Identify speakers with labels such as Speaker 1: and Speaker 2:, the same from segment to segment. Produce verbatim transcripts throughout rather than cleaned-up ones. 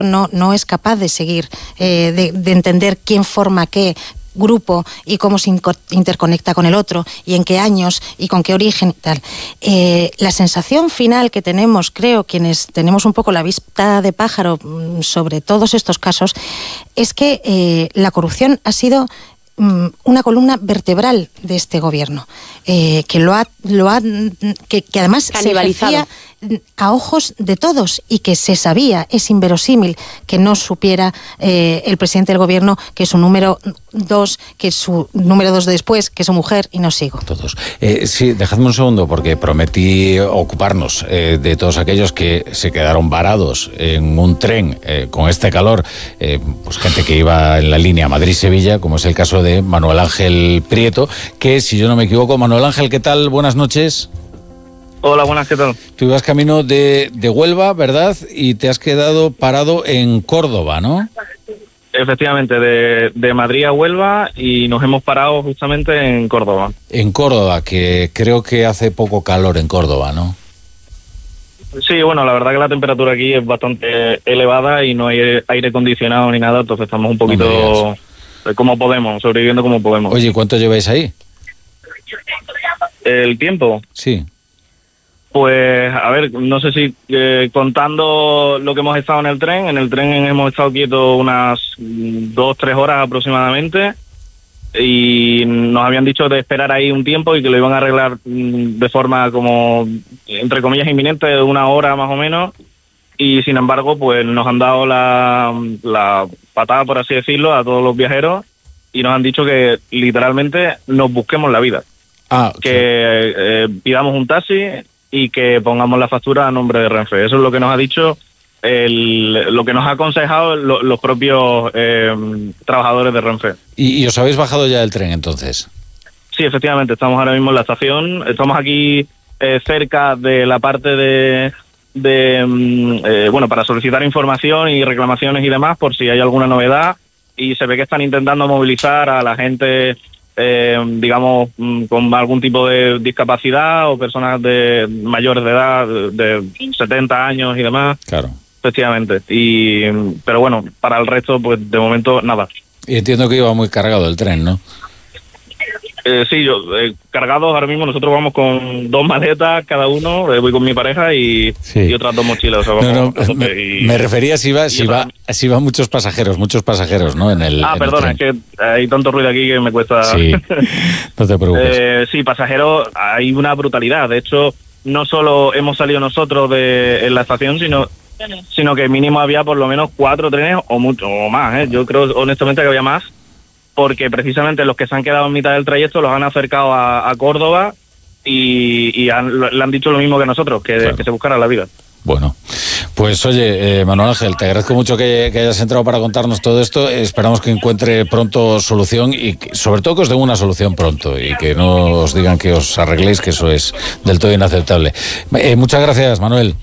Speaker 1: no, no es capaz de seguir, eh, de, de entender quién forma qué grupo y cómo se interconecta con el otro y en qué años y con qué origen y tal. Eh, la sensación final que tenemos, creo, quienes tenemos un poco la vista de pájaro sobre todos estos casos, es que eh, la corrupción ha sido una columna vertebral de este gobierno, eh, que lo ha, lo ha que, que además se ejercía a ojos de todos y que se sabía, es inverosímil que no supiera eh, el presidente del gobierno que su número dos, que su número dos después, que su mujer, y no sigo.
Speaker 2: Todos. Eh, sí, dejadme un segundo, porque prometí ocuparnos eh, de todos aquellos que se quedaron varados en un tren eh, con este calor, eh, pues gente que iba en la línea Madrid-Sevilla, como es el caso de Manuel Ángel Prieto, que, si yo no me equivoco, Manuel Ángel, ¿qué tal? Buenas noches.
Speaker 3: Hola, buenas, ¿qué tal?
Speaker 2: Tú ibas camino de, de Huelva, ¿verdad? Y te has quedado parado en Córdoba, ¿no?
Speaker 3: Efectivamente, de, de Madrid a Huelva, y nos hemos parado justamente en Córdoba.
Speaker 2: En Córdoba, que creo que hace poco calor en Córdoba, ¿no?
Speaker 3: Sí, bueno, la verdad que la temperatura aquí es bastante elevada y no hay aire acondicionado ni nada, entonces estamos un poquito no como podemos, sobreviviendo como podemos.
Speaker 2: Oye, ¿cuánto lleváis ahí?
Speaker 3: ¿El tiempo?
Speaker 2: Sí.
Speaker 3: Pues, a ver, no sé si eh, contando lo que hemos estado en el tren, en el tren hemos estado quietos unas dos, tres horas aproximadamente, y nos habían dicho de esperar ahí un tiempo y que lo iban a arreglar de forma como, entre comillas, inminente, de una hora más o menos, y sin embargo, pues nos han dado la, la patada, por así decirlo, a todos los viajeros, y nos han dicho que literalmente nos busquemos la vida.
Speaker 2: Ah,
Speaker 3: que eh, pidamos un taxi y que pongamos la factura a nombre de Renfe. Eso es lo que nos ha dicho, el, lo que nos ha aconsejado lo, los propios eh, trabajadores de Renfe.
Speaker 2: ¿Y, ¿Y os habéis bajado ya del tren, entonces?
Speaker 3: Sí, efectivamente, estamos ahora mismo en la estación, estamos aquí eh, cerca de la parte de, de eh, bueno, para solicitar información y reclamaciones y demás, por si hay alguna novedad, y se ve que están intentando movilizar a la gente, Eh, digamos, con algún tipo de discapacidad o personas de mayores de edad, de setenta años y demás.
Speaker 2: Claro.
Speaker 3: Efectivamente. Y, pero bueno, para el resto, pues de momento, nada.
Speaker 2: Y entiendo que iba muy cargado el tren, ¿no?
Speaker 3: Eh, sí, yo, eh, cargados ahora mismo, nosotros vamos con dos maletas cada uno, eh, voy con mi pareja y, sí. y otras dos mochilas. O sea, vamos,
Speaker 2: no, no, me, y, me refería si va, si va, si va muchos pasajeros, muchos pasajeros, ¿no? En el,
Speaker 3: ah,
Speaker 2: en
Speaker 3: perdona,
Speaker 2: el tren.
Speaker 3: Es que hay tanto ruido aquí que me cuesta.
Speaker 2: Sí, no te preocupes.
Speaker 3: eh, sí, pasajeros, hay una brutalidad. De hecho, no solo hemos salido nosotros de en la estación, sino sino que mínimo había por lo menos cuatro trenes o mucho o más. ¿eh? Yo creo honestamente que había más, porque precisamente los que se han quedado en mitad del trayecto los han acercado a, a Córdoba y, y han, le han dicho lo mismo que nosotros, que, claro. que se buscara la vida.
Speaker 2: Bueno, pues oye, eh, Manuel Ángel, te agradezco mucho que, que hayas entrado para contarnos todo esto. Esperamos que encuentre pronto solución y que, sobre todo que os den una solución pronto y que no os digan que os arregléis, que eso es del todo inaceptable. Eh, muchas gracias, Manuel.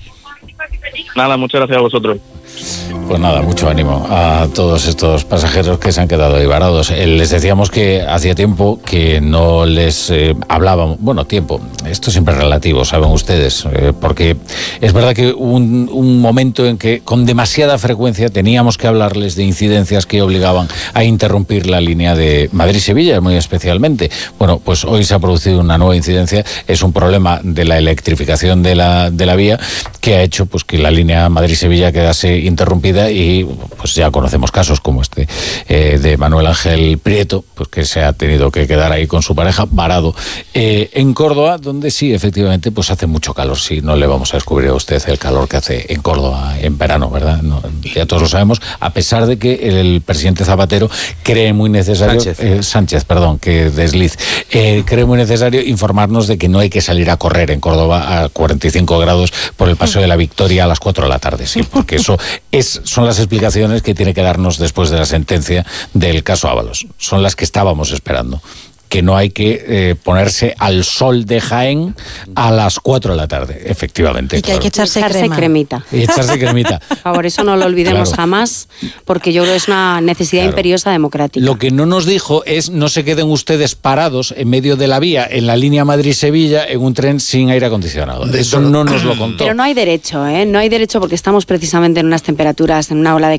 Speaker 3: Nada, muchas gracias a vosotros.
Speaker 2: Pues nada, mucho ánimo a todos estos pasajeros que se han quedado ahí varados. Eh, les decíamos que hacía tiempo que no les eh, hablábamos, bueno, tiempo, esto siempre es relativo, saben ustedes, eh, porque es verdad que hubo un, un momento en que con demasiada frecuencia teníamos que hablarles de incidencias que obligaban a interrumpir la línea de Madrid-Sevilla, muy especialmente. Bueno, pues hoy se ha producido una nueva incidencia, es un problema de la electrificación de la, de la vía que ha hecho pues que la línea Madrid-Sevilla quedase interrumpida, y pues ya conocemos casos como este eh, de Manuel Ángel Prieto, pues que se ha tenido que quedar ahí con su pareja varado eh, en Córdoba, donde sí, efectivamente, pues hace mucho calor. Sí, no le vamos a descubrir a usted el calor que hace en Córdoba en verano, ¿verdad? No, ya todos lo sabemos, a pesar de que el presidente Zapatero cree muy necesario,
Speaker 4: Sánchez,
Speaker 2: eh, Sánchez perdón, que desliz, eh, cree muy necesario informarnos de que no hay que salir a correr en Córdoba a cuarenta y cinco grados por el Paseo de la Victoria a las cuatro de la tarde, sí, porque eso es, son las explicaciones que tiene que darnos después de la sentencia del caso Ábalos. Son las que estábamos esperando. que no hay que eh, ponerse al sol de Jaén a las cuatro de la tarde, efectivamente.
Speaker 1: Y que
Speaker 2: claro.
Speaker 1: hay que echarse,
Speaker 4: echarse
Speaker 1: crema.
Speaker 4: cremita.
Speaker 2: Y echarse cremita.
Speaker 4: Por favor, eso no lo olvidemos
Speaker 2: Claro.
Speaker 4: jamás, porque yo creo que es una necesidad
Speaker 2: Claro.
Speaker 4: imperiosa democrática.
Speaker 2: Lo que no nos dijo es no se queden ustedes parados en medio de la vía, en la línea Madrid-Sevilla, en un tren sin aire acondicionado. Eso no nos lo contó.
Speaker 4: Pero no hay derecho, ¿eh? No hay derecho porque estamos precisamente en unas temperaturas, en una ola de